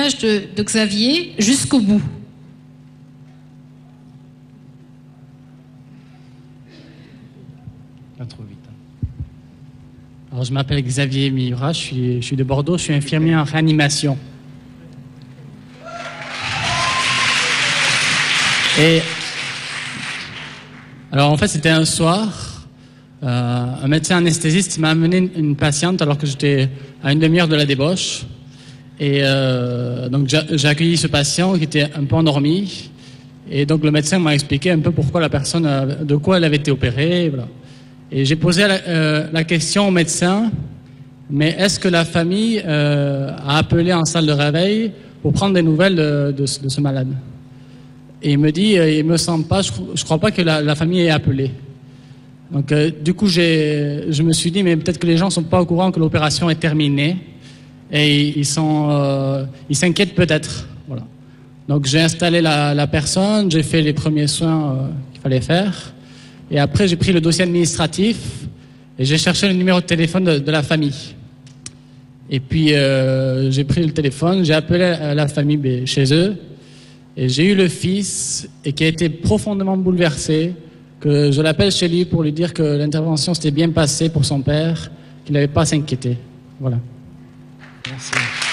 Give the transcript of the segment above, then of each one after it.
témoignage de Xavier jusqu'au bout. Pas trop vite. Alors, je m'appelle Xavier Miura, je suis de Bordeaux, je suis infirmier en réanimation. Et alors, en fait, c'était un soir. Un médecin anesthésiste m'a amené une patiente alors que j'étais à une demi-heure de la débauche. Et donc j'ai accueilli ce patient qui était un peu endormi. Et donc le médecin m'a expliqué un peu pourquoi la personne, de quoi elle avait été opérée. Voilà. Et j'ai posé la question au médecin, mais est-ce que la famille a appelé en salle de réveil pour prendre des nouvelles de ce malade? Et il me dit, il me semble pas, je crois pas que la famille ait appelé. Donc, du coup, je me suis dit, mais peut-être que les gens ne sont pas au courant que l'opération est terminée et ils s'inquiètent peut-être. Voilà. Donc, j'ai installé la personne, j'ai fait les premiers soins qu'il fallait faire et après, j'ai pris le dossier administratif et j'ai cherché le numéro de téléphone de la famille. Et puis, j'ai pris le téléphone, j'ai appelé la famille chez eux et j'ai eu le fils et qui a été profondément bouleversé. Que je l'appelle chez lui pour lui dire que l'intervention s'était bien passée pour son père, qu'il n'avait pas à s'inquiéter. Voilà. Merci.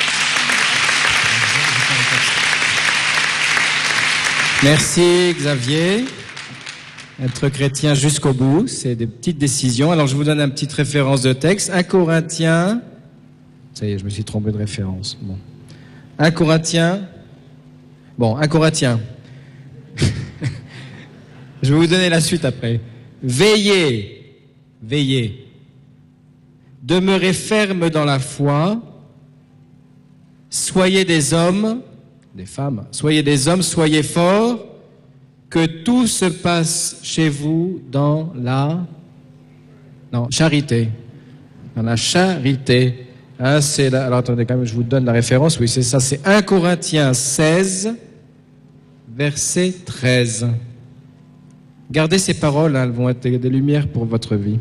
Merci Xavier. Être chrétien jusqu'au bout, c'est des petites décisions. Alors je vous donne une petite référence de texte. 1 Corinthiens. Ça y est, je me suis trompé de référence. Bon. 1 Corinthiens. Bon, 1 Corinthiens. Je vais vous donner la suite après. Veillez, veillez. Demeurez ferme dans la foi. Soyez des hommes, des femmes, soyez des hommes, soyez forts. Que tout se passe chez vous dans la charité. Dans la charité. Hein, alors attendez quand même, je vous donne la référence. Oui, c'est ça, c'est 1 Corinthiens 16, verset 13. Gardez ces paroles, hein, elles vont être des lumières pour votre vie.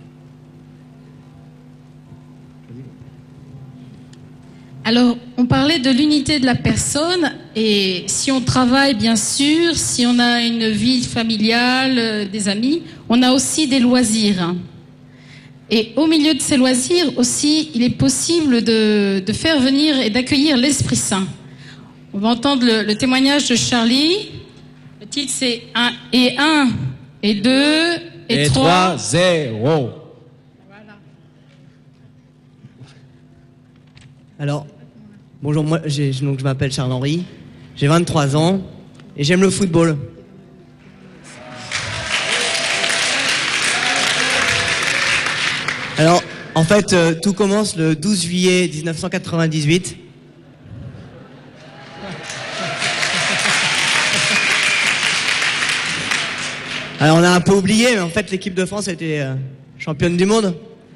Alors, on parlait de l'unité de la personne et si on travaille, bien sûr, si on a une vie familiale, des amis, on a aussi des loisirs. Et au milieu de ces loisirs aussi, il est possible de faire venir et d'accueillir l'Esprit Saint. On va entendre le témoignage de Charlie. Le titre, c'est 1 et 2 et 3. 0. Voilà. Alors, bonjour, moi je m'appelle Charles-Henri, j'ai 23 ans et j'aime le football. Alors, en fait, tout commence le 12 juillet 1998. Alors on a un peu oublié, mais en fait l'équipe de France a été championne du monde.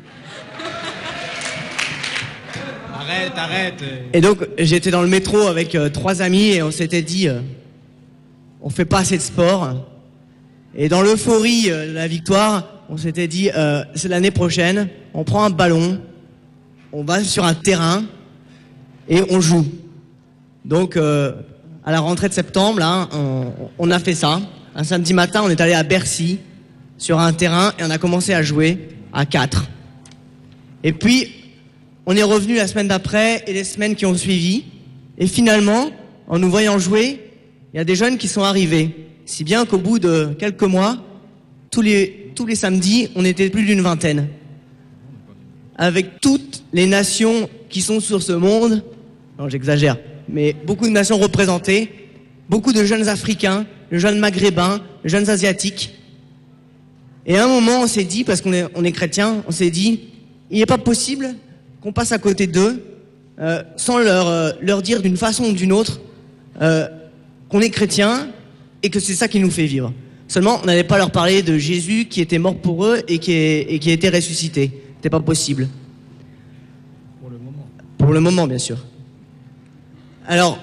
Arrête. Et donc j'étais dans le métro avec 3 amis et on s'était dit on fait pas assez de sport. Et dans l'euphorie de la victoire, on s'était dit c'est l'année prochaine, on prend un ballon, on va sur un terrain et on joue. Donc à la rentrée de septembre, là, on a fait ça. Un samedi matin, on est allé à Bercy, sur un terrain, et on a commencé à jouer à 4. Et puis, on est revenu la semaine d'après et les semaines qui ont suivi. Et finalement, en nous voyant jouer, il y a des jeunes qui sont arrivés. Si bien qu'au bout de quelques mois, tous les samedis, on était plus d'une vingtaine. Avec toutes les nations qui sont sur ce monde, non j'exagère, mais beaucoup de nations représentées, beaucoup de jeunes Africains, de jeunes Maghrébins, de jeunes Asiatiques. Et à un moment, on s'est dit, parce qu'on est chrétiens, on s'est dit, il n'est pas possible qu'on passe à côté d'eux sans leur dire d'une façon ou d'une autre qu'on est chrétiens et que c'est ça qui nous fait vivre. Seulement, on n'allait pas leur parler de Jésus qui était mort pour eux et qui a été ressuscité. C'était pas possible. Pour le moment. Pour le moment, bien sûr. Alors...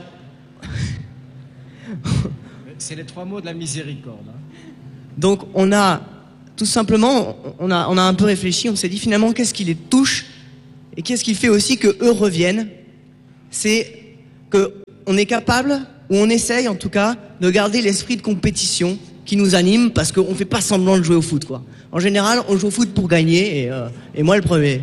C'est les 3 mots de la miséricorde. Hein. Donc on a tout simplement, on a un peu réfléchi, on s'est dit finalement qu'est-ce qui les touche et qu'est-ce qui fait aussi que eux reviennent. C'est que on est capable, ou on essaye en tout cas, de garder l'esprit de compétition qui nous anime, parce qu'on fait pas semblant de jouer au foot, quoi. En général, on joue au foot pour gagner, et moi le premier.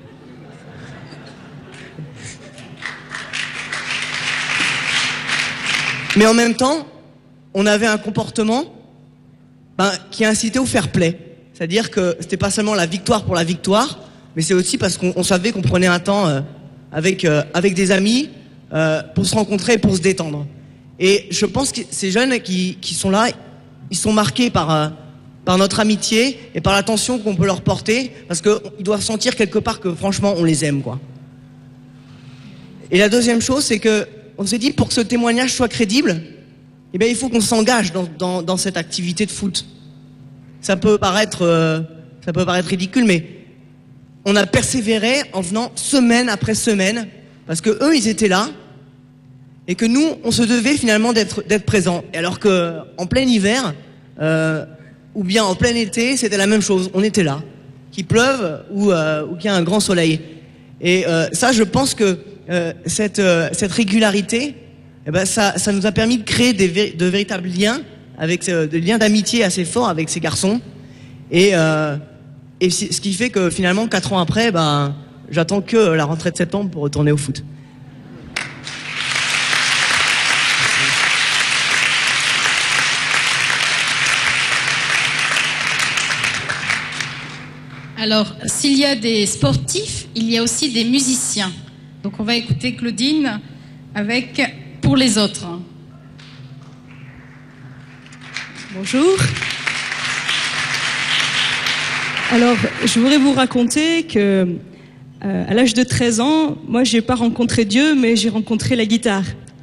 Mais en même temps, on avait un comportement qui incitait au fair play. C'est-à-dire que c'était pas seulement la victoire pour la victoire, mais c'est aussi parce qu'on savait qu'on prenait un temps avec des amis pour se rencontrer, pour se détendre. Et je pense que ces jeunes qui sont là, ils sont marqués par notre amitié et par l'attention qu'on peut leur porter, parce qu'ils doivent sentir quelque part que franchement on les aime, quoi. Et la deuxième chose, c'est que on s'est dit, pour que ce témoignage soit crédible, eh bien, il faut qu'on s'engage dans cette activité de foot. Ça peut paraître ridicule, mais on a persévéré en venant semaine après semaine, parce que eux, ils étaient là, et que nous, on se devait finalement d'être présents. Et alors que en plein hiver, ou bien en plein été, c'était la même chose. On était là, qu'il pleuve ou qu'il y a un grand soleil. Et ça, je pense que cette régularité, eh ben ça nous a permis de créer de véritables liens, des liens d'amitié assez forts avec ces garçons. Et ce qui fait que finalement, 4 ans après, j'attends que la rentrée de septembre pour retourner au foot. Alors, s'il y a des sportifs, il y a aussi des musiciens. Donc, on va écouter Claudine avec « Pour les autres ». Bonjour. Alors, je voudrais vous raconter que à l'âge de 13 ans, moi, j'ai pas rencontré Dieu, mais j'ai rencontré la guitare.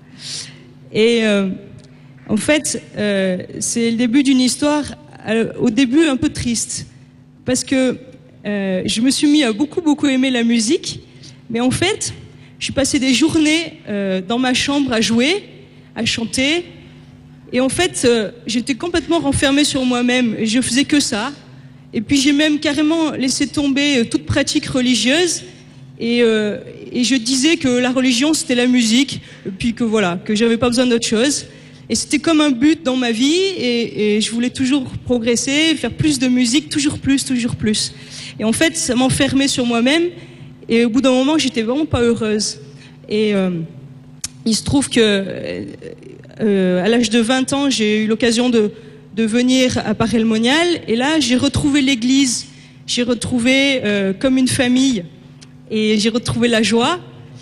Et en fait, c'est le début d'une histoire, au début un peu triste, parce que je me suis mis à beaucoup aimer la musique, mais en fait, je suis passé des journées dans ma chambre à jouer, à chanter, et en fait, j'étais complètement renfermée sur moi-même, et je faisais que ça. Et puis j'ai même carrément laissé tomber toute pratique religieuse, et je disais que la religion c'était la musique, et puis que voilà, que j'avais pas besoin d'autre chose. Et c'était comme un but dans ma vie, et je voulais toujours progresser, faire plus de musique, toujours plus. Et en fait, ça m'enfermait sur moi-même, et au bout d'un moment, j'étais vraiment pas heureuse. Et il se trouve que à l'âge de 20 ans, j'ai eu l'occasion de venir à Paray-le-Monial, et là, j'ai retrouvé l'église, j'ai retrouvé comme une famille, et j'ai retrouvé la joie.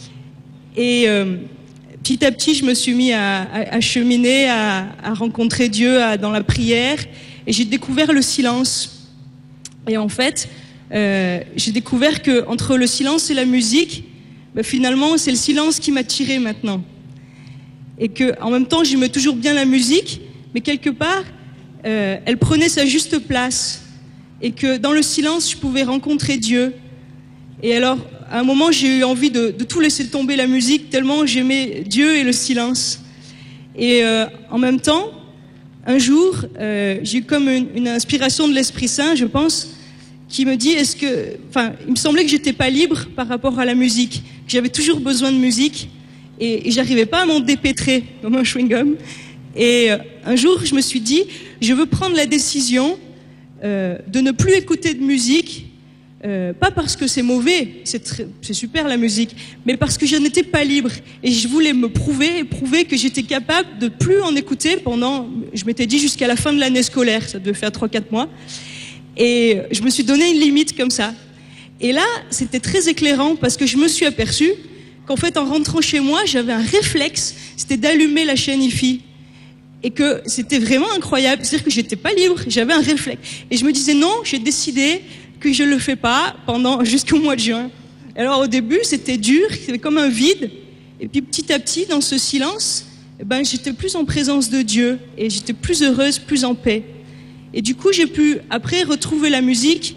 Et petit à petit, je me suis mis à cheminer, à rencontrer Dieu dans la prière, et j'ai découvert le silence. Et en fait, j'ai découvert que entre le silence et la musique, finalement, c'est le silence qui m'a tiré maintenant. Et que, en même temps, j'aimais toujours bien la musique, mais quelque part, elle prenait sa juste place. Et que dans le silence, je pouvais rencontrer Dieu. Et alors, à un moment, j'ai eu envie de tout laisser tomber la musique, tellement j'aimais Dieu et le silence. Et en même temps, un jour, j'ai eu comme une inspiration de l'Esprit Saint, je pense, qui me dit, il me semblait que j'étais pas libre par rapport à la musique, que j'avais toujours besoin de musique, et j'arrivais pas à m'en dépêtrer comme un chewing-gum. Et un jour, je me suis dit, je veux prendre la décision de ne plus écouter de musique, pas parce que c'est mauvais, c'est super la musique, mais parce que je n'étais pas libre. Et je voulais me prouver que j'étais capable de plus en écouter pendant, je m'étais dit, jusqu'à la fin de l'année scolaire, ça devait faire 3-4 mois. Et je me suis donné une limite comme ça. Et là, c'était très éclairant parce que je me suis aperçue qu'en fait, en rentrant chez moi, j'avais un réflexe, c'était d'allumer la chaîne hi-fi. Et que c'était vraiment incroyable, c'est-à-dire que j'étais pas libre, j'avais un réflexe. Et je me disais non, j'ai décidé que je le fais pas jusqu'au mois de juin. Alors au début, c'était dur, c'était comme un vide. Et puis petit à petit, dans ce silence, j'étais plus en présence de Dieu et j'étais plus heureuse, plus en paix. Et du coup, j'ai pu après retrouver la musique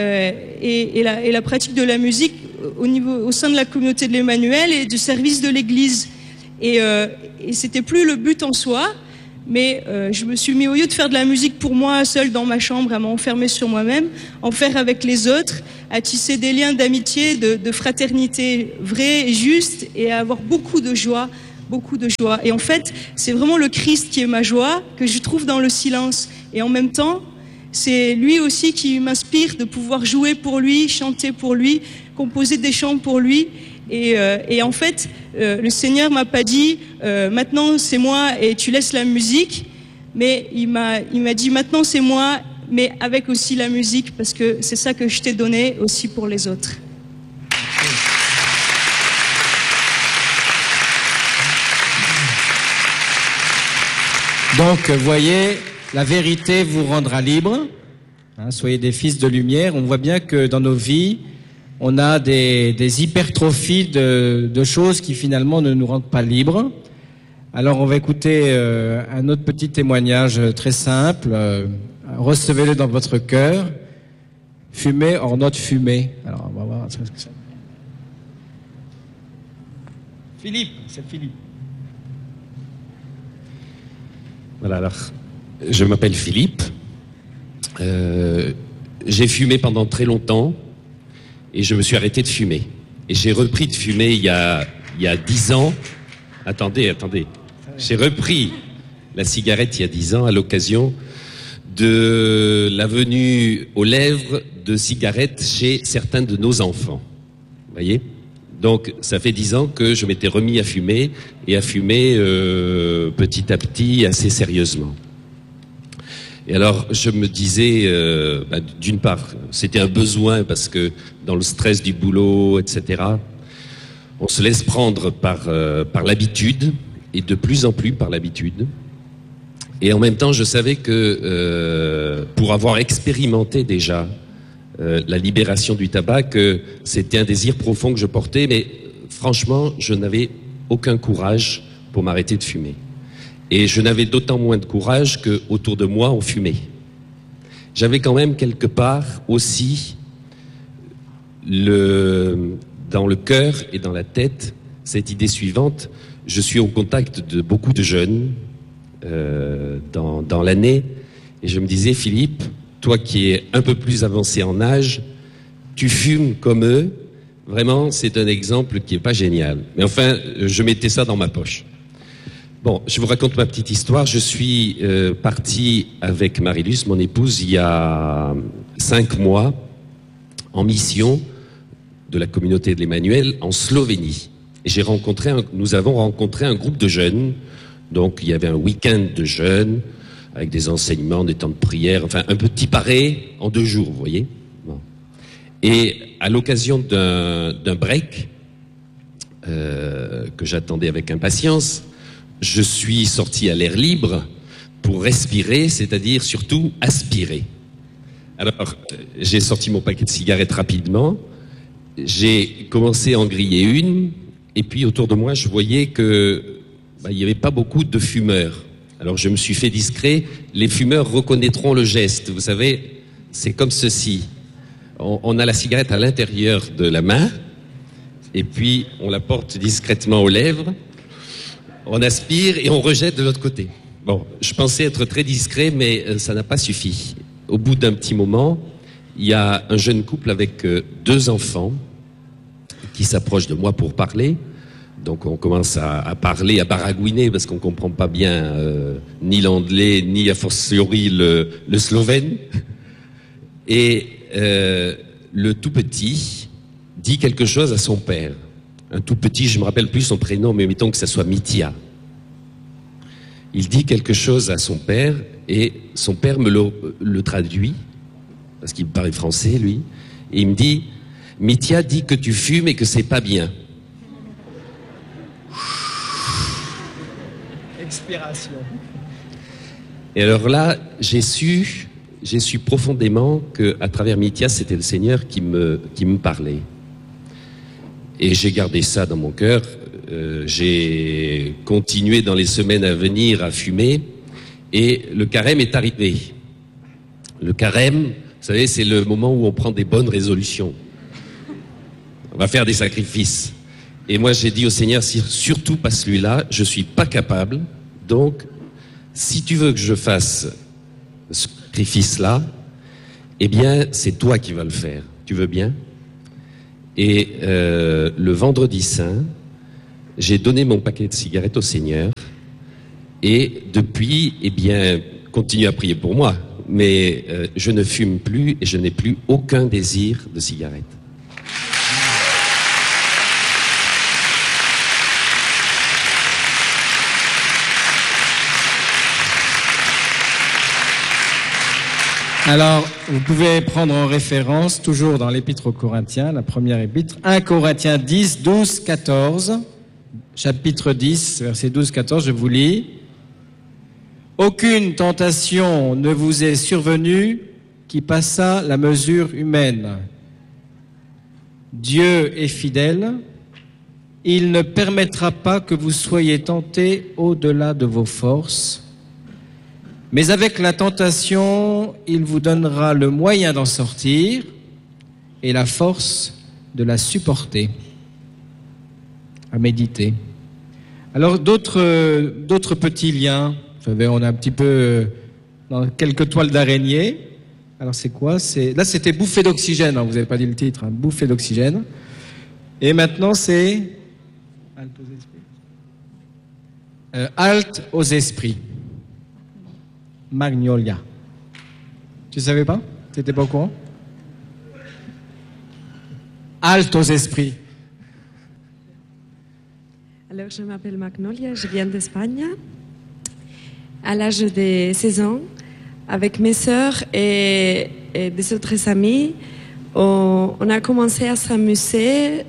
et la pratique de la musique au sein de la communauté de l'Emmanuel et du service de l'Église. Et c'était plus le but en soi. Mais je me suis mis, au lieu de faire de la musique pour moi, seule dans ma chambre, à m'enfermer sur moi-même, en faire avec les autres, à tisser des liens d'amitié, de fraternité vrais et justes, et à avoir beaucoup de joie beaucoup de joie. Et en fait, c'est vraiment le Christ qui est ma joie, que je trouve dans le silence. Et en même temps, c'est lui aussi qui m'inspire de pouvoir jouer pour lui, chanter pour lui, composer des chants pour lui. Et en fait, le Seigneur m'a pas dit maintenant c'est moi et tu laisses la musique, mais il m'a dit maintenant c'est moi, mais avec aussi la musique, parce que c'est ça que je t'ai donné aussi pour les autres. Donc, voyez, la vérité vous rendra libre. Hein, soyez des fils de lumière. On voit bien que dans nos vies, on a des hypertrophies de choses qui finalement ne nous rendent pas libres. Alors on va écouter un autre petit témoignage très simple. Recevez-le dans votre cœur. Fumée hors notre fumée. Alors on va voir ce que c'est. Philippe, c'est Philippe. Voilà, alors, je m'appelle Philippe. J'ai fumé pendant très longtemps. Et je me suis arrêté de fumer. Et j'ai repris de fumer il y a 10 ans. Attendez. J'ai repris la cigarette il y a 10 ans à l'occasion de la venue aux lèvres de cigarettes chez certains de nos enfants. Vous voyez ? Donc, ça fait 10 ans que je m'étais remis à fumer et à fumer petit à petit, assez sérieusement. Et alors, je me disais, d'une part, c'était un besoin parce que dans le stress du boulot, etc., on se laisse prendre par l'habitude, et de plus en plus par l'habitude. Et en même temps, je savais que pour avoir expérimenté déjà la libération du tabac, que c'était un désir profond que je portais, mais franchement, je n'avais aucun courage pour m'arrêter de fumer. Et je n'avais d'autant moins de courage qu'autour de moi, on fumait. J'avais quand même quelque part aussi dans le cœur et dans la tête cette idée suivante. Je suis au contact de beaucoup de jeunes dans l'année, et je me disais, Philippe, toi qui es un peu plus avancé en âge, tu fumes comme eux. Vraiment, c'est un exemple qui est pas génial. Mais enfin, je mettais ça dans ma poche. Bon, je vous raconte ma petite histoire. Je suis parti avec Marilus, mon épouse, il y a 5 mois, en mission de la communauté de l'Emmanuel en Slovénie. Et nous avons rencontré un groupe de jeunes. Donc, il y avait un week-end de jeunes, avec des enseignements, des temps de prière, enfin, un petit paré en 2 jours, vous voyez. Bon. Et à l'occasion d'un break, que j'attendais avec impatience, je suis sorti à l'air libre pour respirer, c'est-à-dire surtout aspirer. Alors, j'ai sorti mon paquet de cigarettes rapidement, j'ai commencé à en griller une, et puis autour de moi, je voyais que il n'y avait pas beaucoup de fumeurs. Alors je me suis fait discret, les fumeurs reconnaîtront le geste, vous savez, c'est comme ceci. On a la cigarette à l'intérieur de la main, et puis on la porte discrètement aux lèvres, on aspire et on rejette de l'autre côté. Bon, je pensais être très discret, mais ça n'a pas suffi. Au bout d'un petit moment, il y a un jeune couple avec 2 enfants qui s'approchent de moi pour parler. Donc on commence à parler, à baragouiner, parce qu'on ne comprend pas bien ni l'anglais, ni a fortiori le slovène. Et le tout petit dit quelque chose à son père. Un tout petit, je ne me rappelle plus son prénom, mais mettons que ça soit Mitya. Il dit quelque chose à son père, et son père me le traduit, parce qu'il parlait français, lui, et il me dit, Mitya dit que tu fumes et que c'est pas bien. Expiration. Et alors là, j'ai su profondément qu'à travers Mitya, c'était le Seigneur qui me parlait. Et j'ai gardé ça dans mon cœur. J'ai continué dans les semaines à venir à fumer. Et le carême est arrivé. Le carême, vous savez, c'est le moment où on prend des bonnes résolutions. On va faire des sacrifices. Et moi, j'ai dit au Seigneur, surtout pas celui-là, je suis pas capable. Donc, si tu veux que je fasse ce sacrifice-là, eh bien, c'est toi qui vas le faire. Tu veux bien ? Et le vendredi saint, j'ai donné mon paquet de cigarettes au Seigneur. Et depuis, eh bien, continue à prier pour moi. Mais je ne fume plus et je n'ai plus aucun désir de cigarette. Alors, vous pouvez prendre en référence, toujours dans l'Épître aux Corinthiens, la première épître, 1 Corinthiens 10, 12, 14, chapitre 10, verset 12, 14, je vous lis. « Aucune tentation ne vous est survenue qui passât la mesure humaine. Dieu est fidèle, il ne permettra pas que vous soyez tentés au-delà de vos forces. Mais avec la tentation, il vous donnera le moyen d'en sortir et la force de la supporter. » À méditer. Alors d'autres petits liens. Vous savez, on a un petit peu dans quelques toiles d'araignée. Alors c'est quoi? Là c'était bouffée d'oxygène. Vous n'avez pas dit le titre. Hein, bouffée d'oxygène. Et maintenant c'est halte aux esprits. Magnolia. Tu savais pas? Tu n'étais pas au courant? Halte aux esprits. Alors, je m'appelle Magnolia, je viens d'Espagne. À l'âge de 16 ans, avec mes sœurs et des autres amis, on a commencé à s'amuser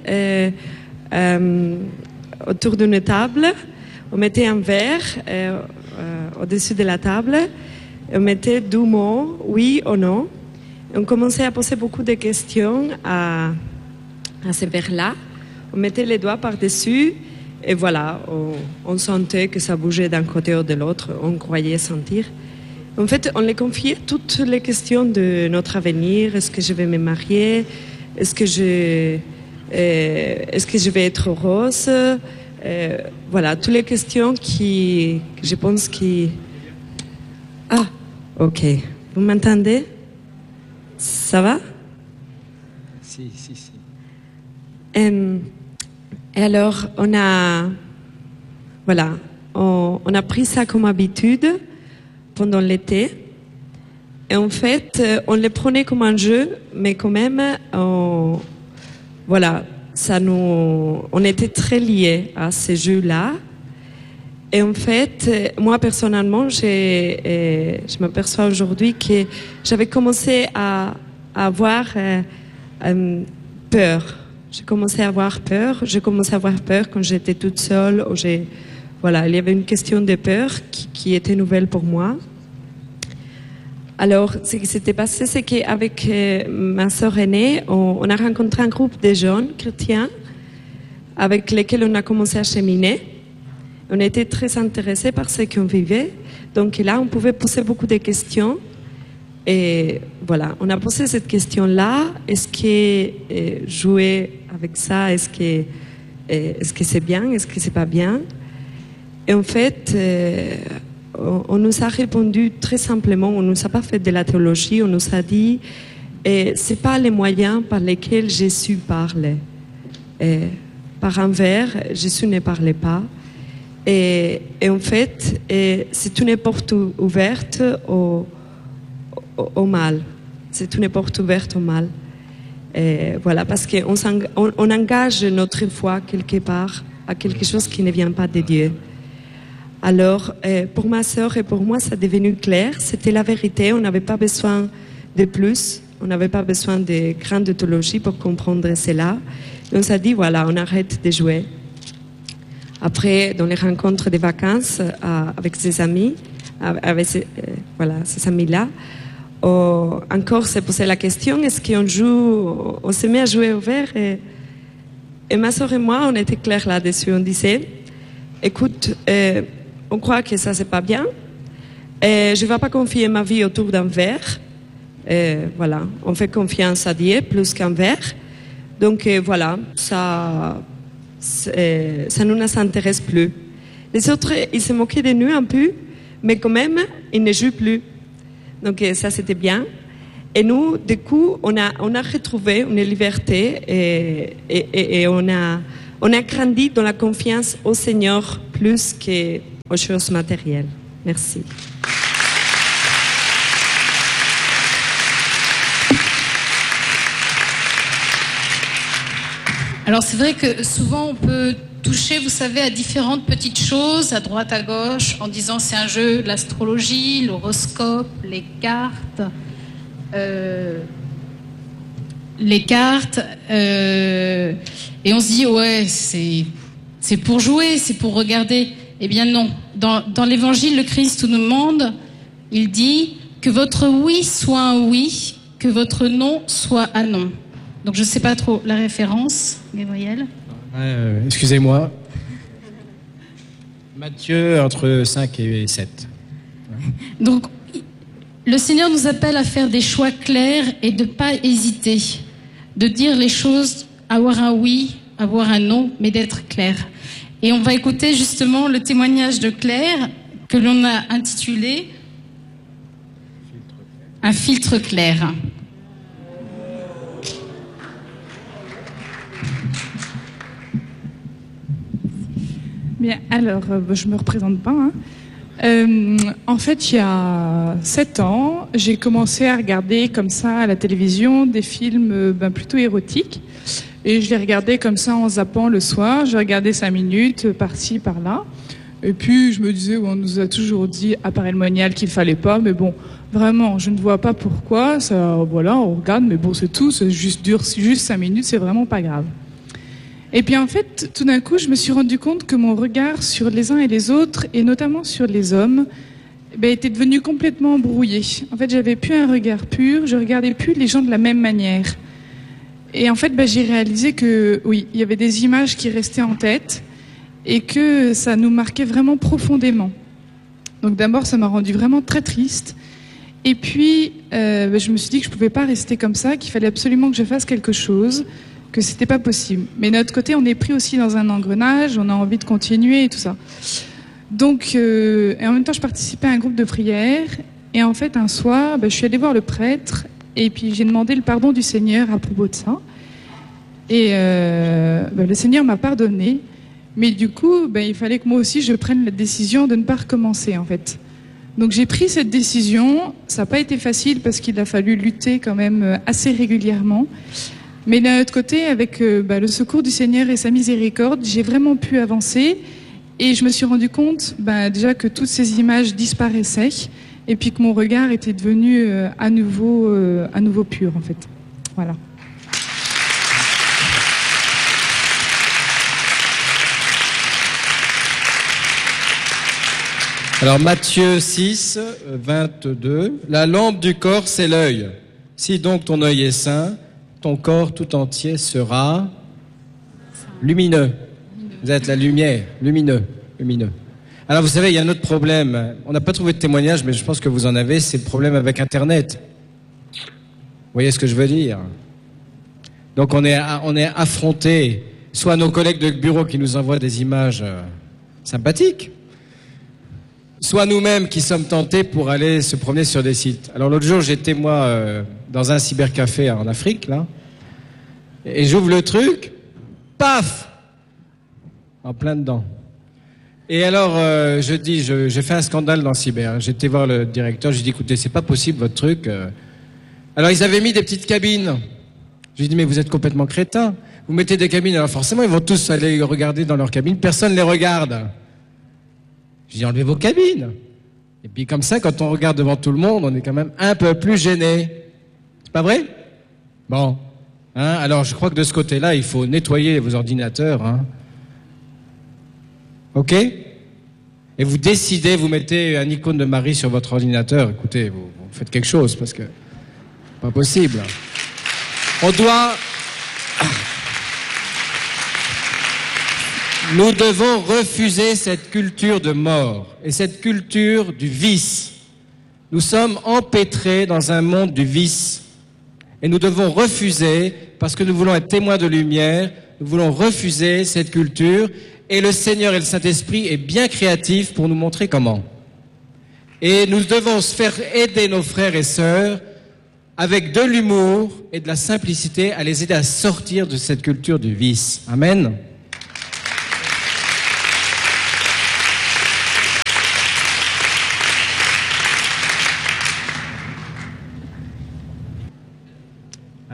autour d'une table. On mettait un verre au-dessus de la table. On mettait 2 mots, oui ou non. On commençait à poser beaucoup de questions à ce verre-là. On mettait les doigts par-dessus et voilà, on sentait que ça bougeait d'un côté ou de l'autre. On croyait sentir. En fait, on les confiait toutes les questions de notre avenir. Est-ce que je vais me marier? Est-ce que je vais être heureuse? Voilà, toutes les questions qui, je pense, qui... Ah, ok. Vous m'entendez? Ça va? Si. Et alors, on a pris ça comme habitude pendant l'été. Et en fait, on le prenait comme un jeu, mais quand même, on était très liés à ces jeux-là. Et en fait, moi personnellement, je m'aperçois aujourd'hui que j'avais commencé à avoir peur. J'ai commencé à avoir peur. J'ai commencé à avoir peur quand j'étais toute seule. Il y avait une question de peur qui était nouvelle pour moi. Alors, ce qui s'était passé, c'est qu'avec ma sœur aînée, on a rencontré un groupe de jeunes chrétiens avec lesquels on a commencé à cheminer. On était très intéressés par ce qu'on vivait. Donc là, on pouvait poser beaucoup de questions. Et voilà, on a posé cette question-là. Est-ce que jouer avec ça, est-ce que c'est bien, est-ce que c'est pas bien? Et en fait, on nous a répondu très simplement. On nous a pas fait de la théologie. On nous a dit, c'est pas les moyens par lesquels Jésus parle. Par un verre, Jésus ne parlait pas. Et en fait, c'est une porte ouverte au mal. C'est une porte ouverte au mal. Voilà, parce qu'on engage notre foi quelque part à quelque chose qui ne vient pas de Dieu. Alors, pour ma sœur et pour moi, ça est devenu clair. C'était la vérité. On n'avait pas besoin de plus. On n'avait pas besoin de grande théologie pour comprendre cela. Et on s'est dit, voilà, on arrête de jouer. Après, dans les rencontres de vacances avec ses amis, avec ces amis-là, encore s'est posé la question, est-ce qu'on joue, on se met à jouer au verre? Et ma soeur et moi, on était clairs là-dessus. On disait, écoute, on croit que ça, c'est pas bien. Je ne vais pas confier ma vie autour d'un verre. Voilà, on fait confiance à Dieu plus qu'un verre. Donc voilà, ça ne nous intéresse plus. Les autres, ils se moquaient de nous un peu, mais quand même, ils ne jouent plus. Donc ça, c'était bien. Et nous, du coup, on a retrouvé une liberté et on On a grandi dans la confiance au Seigneur plus qu'aux choses matérielles. Merci. Alors c'est vrai que souvent on peut toucher, vous savez, à différentes petites choses, à droite, à gauche, en disant c'est un jeu, l'astrologie, l'horoscope, les cartes, et on se dit ouais c'est pour jouer, c'est pour regarder. Eh bien non, dans l'évangile, le Christ nous demande, il dit que votre oui soit un oui, que votre non soit un non. Donc je ne sais pas trop la référence, Gabriel. Excusez-moi. Matthieu entre 5 et 7. Donc le Seigneur nous appelle à faire des choix clairs et de ne pas hésiter, de dire les choses, avoir un oui, avoir un non, mais d'être clair. Et on va écouter justement le témoignage de Claire que l'on a intitulé « Un filtre clair ». Bien, alors, je me représente pas. En fait, il y a 7 ans, j'ai commencé à regarder comme ça à la télévision des films plutôt érotiques. Et je les regardais comme ça en zappant le soir. Je regardais 5 minutes, par-ci, par-là. Et puis, je me disais, on nous a toujours dit à Paray-le-Monial qu'il fallait pas. Mais bon, vraiment, je ne vois pas pourquoi. Ça, voilà, on regarde, mais bon, c'est tout. C'est juste 5 minutes, c'est vraiment pas grave. Et puis en fait, tout d'un coup, je me suis rendu compte que mon regard sur les uns et les autres, et notamment sur les hommes, était devenu complètement brouillé. En fait, j'avais plus un regard pur, je regardais plus les gens de la même manière. Et en fait, j'ai réalisé que oui, il y avait des images qui restaient en tête et que ça nous marquait vraiment profondément. Donc d'abord, ça m'a rendu vraiment très triste. Et puis, je me suis dit que je pouvais pas rester comme ça, qu'il fallait absolument que je fasse quelque chose, que c'était pas possible. Mais de notre côté, on est pris aussi dans un engrenage, on a envie de continuer et tout ça. Donc, et en même temps, je participais à un groupe de prière. Et en fait, un soir, je suis allée voir le prêtre et puis j'ai demandé le pardon du Seigneur à propos de ça. Et le Seigneur m'a pardonné. Mais du coup, il fallait que moi aussi, je prenne la décision de ne pas recommencer, en fait. Donc j'ai pris cette décision. Ça n'a pas été facile parce qu'il a fallu lutter quand même assez régulièrement. Mais d'un autre côté, avec le secours du Seigneur et sa miséricorde, j'ai vraiment pu avancer. Et je me suis rendu compte déjà que toutes ces images disparaissaient et puis que mon regard était devenu à nouveau pur, en fait. Voilà. Alors Matthieu 6, 22. La lampe du corps, c'est l'œil. Si donc ton œil est sain, ton corps tout entier sera lumineux. Vous êtes la lumière, lumineux. Alors vous savez, il y a un autre problème. On n'a pas trouvé de témoignage, mais je pense que vous en avez, c'est le problème avec Internet. Vous voyez ce que je veux dire? Donc on est affronté, soit nos collègues de bureau qui nous envoient des images sympathiques, soit nous-mêmes qui sommes tentés pour aller se promener sur des sites. Alors l'autre jour, j'étais moi dans un cybercafé en Afrique, là, et j'ouvre le truc, paf, en plein dedans. Et alors je dis, j'ai fait un scandale dans le cyber. J'étais voir le directeur, j'ai dit, écoutez, c'est pas possible votre truc. Alors ils avaient mis des petites cabines. Je lui ai dit, mais vous êtes complètement crétin. Vous mettez des cabines, alors forcément ils vont tous aller regarder dans leur cabine. Personne ne les regarde. Je dis, enlevez vos cabines. Et puis comme ça, quand on regarde devant tout le monde, on est quand même un peu plus gêné. C'est pas vrai? Bon. Alors je crois que de ce côté-là, il faut nettoyer vos ordinateurs. Ok? Et vous décidez, vous mettez un icône de Marie sur votre ordinateur. Écoutez, vous faites quelque chose parce que pas possible. Nous devons refuser cette culture de mort et cette culture du vice. Nous sommes empêtrés dans un monde du vice et nous devons refuser, parce que nous voulons être témoins de lumière, nous voulons refuser cette culture et le Seigneur et le Saint-Esprit est bien créatif pour nous montrer comment. Et nous devons se faire aider nos frères et sœurs avec de l'humour et de la simplicité à les aider à sortir de cette culture du vice. Amen.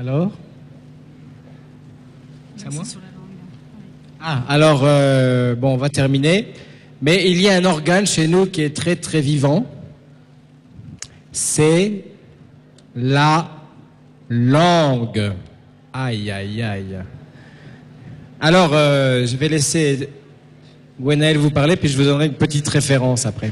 Alors? C'est à moi? Ah, alors, bon, on va terminer. Mais il y a un organe chez nous qui est très, très vivant. C'est la langue. Aïe, aïe, aïe. Alors, je vais laisser Gwenaëlle vous parler, puis je vous donnerai une petite référence après.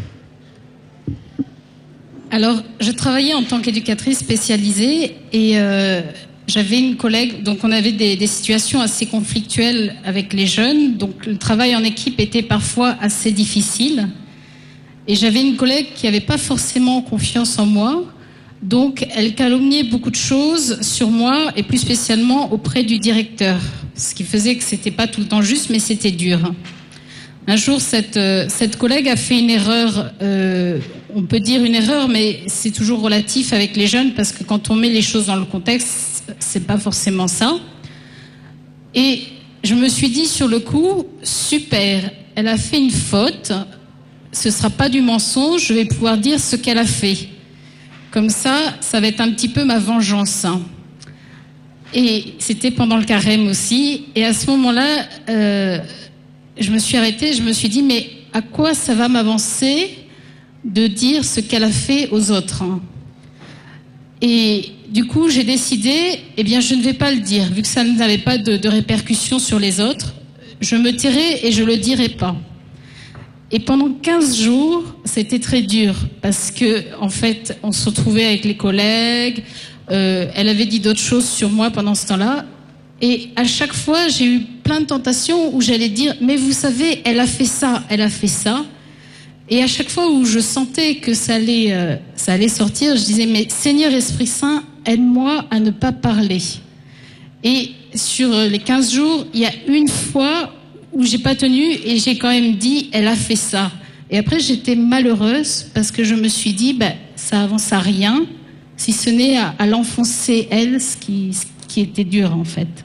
Alors, je travaillais en tant qu'éducatrice spécialisée et j'avais une collègue, donc on avait des situations assez conflictuelles avec les jeunes, donc le travail en équipe était parfois assez difficile. Et j'avais une collègue qui n'avait pas forcément confiance en moi, donc elle calomniait beaucoup de choses sur moi et plus spécialement auprès du directeur, ce qui faisait que c'était pas tout le temps juste, mais c'était dur. Un jour, cette collègue a fait une erreur, on peut dire une erreur, mais c'est toujours relatif avec les jeunes parce que quand on met les choses dans le contexte, c'est pas forcément ça. Et je me suis dit sur le coup, super, elle a fait une faute, ce sera pas du mensonge, je vais pouvoir dire ce qu'elle a fait. Comme ça va être un petit peu ma vengeance. Et c'était pendant le carême aussi. Et à ce moment-là, je me suis arrêtée, je me suis dit, mais à quoi ça va m'avancer de dire ce qu'elle a fait aux autres? Et du coup, j'ai décidé, eh bien, je ne vais pas le dire, vu que ça n'avait pas de répercussions sur les autres. Je me tairai et je le dirai pas. Et pendant 15 jours, c'était très dur parce que, en fait, on se retrouvait avec les collègues. Elle avait dit d'autres choses sur moi pendant ce temps-là. Et à chaque fois, j'ai eu plein de tentations où j'allais dire, mais vous savez, elle a fait ça, elle a fait ça. Et à chaque fois où je sentais que ça allait sortir, je disais, mais Seigneur Esprit Saint, aide-moi à ne pas parler. Et sur les 15 jours, il y a une fois où j'ai pas tenu et j'ai quand même dit, elle a fait ça. Et après, j'étais malheureuse parce que je me suis dit, ça avance à rien, si ce n'est à l'enfoncer elle, ce qui était dur en fait.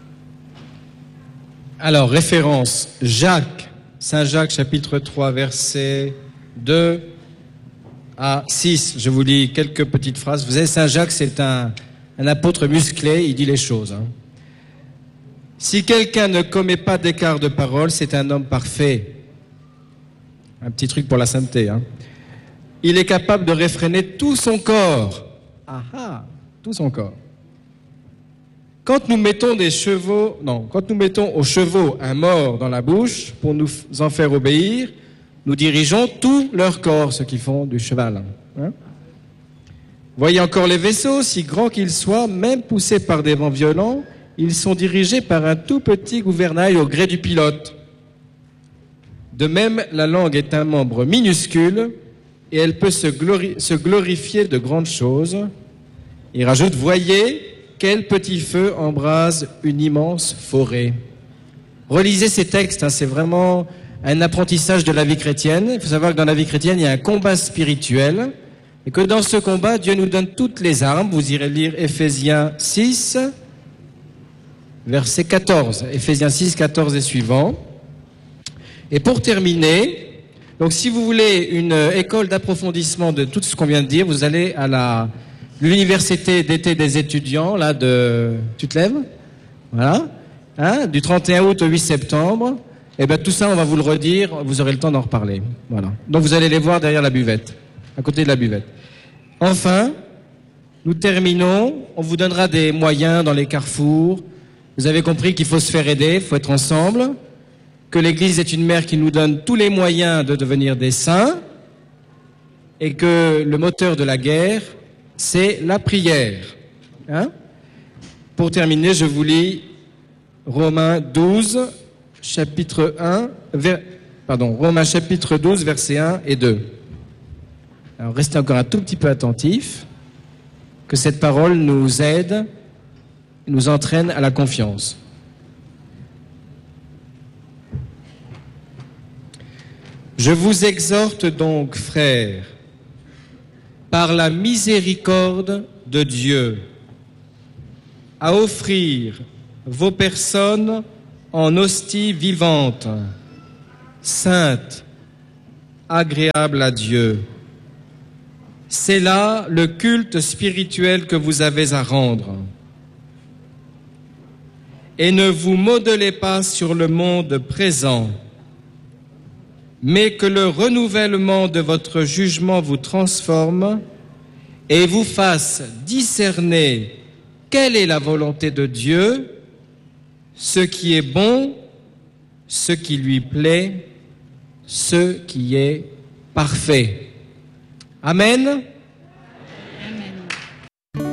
Alors, référence, Saint Jacques, chapitre 3, versets 2 à 6. Je vous lis quelques petites phrases. Vous savez, Saint Jacques, c'est un apôtre musclé, il dit les choses. Si quelqu'un ne commet pas d'écart de parole, c'est un homme parfait. Un petit truc pour la sainteté. Il est capable de réfréner tout son corps. Tout son corps. Quand nous mettons aux chevaux un mors dans la bouche pour nous en faire obéir, nous dirigeons tout leur corps, ceux qui font du cheval. Voyez encore les vaisseaux, si grands qu'ils soient, même poussés par des vents violents, ils sont dirigés par un tout petit gouvernail au gré du pilote. De même, la langue est un membre minuscule et elle peut se glorifier de grandes choses. Il rajoute, voyez quel petit feu embrase une immense forêt. Relisez ces textes, c'est vraiment un apprentissage de la vie chrétienne. Il faut savoir que dans la vie chrétienne, il y a un combat spirituel et que dans ce combat, Dieu nous donne toutes les armes. Vous irez lire Éphésiens 6, verset 14. Éphésiens 6, 14 et suivant. Et pour terminer, donc si vous voulez une école d'approfondissement de tout ce qu'on vient de dire, vous allez à l'université d'été des étudiants, là, tu te lèves? Voilà. Du 31 août au 8 septembre. Et tout ça, on va vous le redire, vous aurez le temps d'en reparler. Voilà. Donc vous allez les voir derrière la buvette, à côté de la buvette. Enfin, nous terminons, on vous donnera des moyens dans les carrefours. Vous avez compris qu'il faut se faire aider, il faut être ensemble, que l'Église est une mère qui nous donne tous les moyens de devenir des saints, et que le moteur de la guerre, c'est la prière. Pour terminer, je vous lis Romains 12, chapitre 12, versets 1 et 2. Alors restez encore un tout petit peu attentifs, que cette parole nous aide, nous entraîne à la confiance. Je vous exhorte donc, frères, par la miséricorde de Dieu, à offrir vos personnes en hostie vivante, sainte, agréable à Dieu. C'est là le culte spirituel que vous avez à rendre. et ne vous modelez pas sur le monde présent, mais que le renouvellement de votre jugement vous transforme et vous fasse discerner quelle est la volonté de Dieu, ce qui est bon, ce qui lui plaît, ce qui est parfait. Amen.